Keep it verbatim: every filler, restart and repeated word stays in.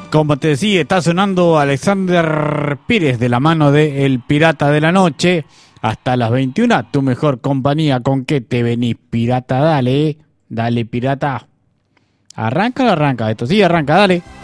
Como te decía, está sonando Alexander Pires de la mano de El Pirata de la Noche. Hasta las veintiuna, tu mejor compañía. ¿Con qué te venís, pirata? Dale, dale, pirata. ¿Arranca o arranca esto? Sí, arranca, dale.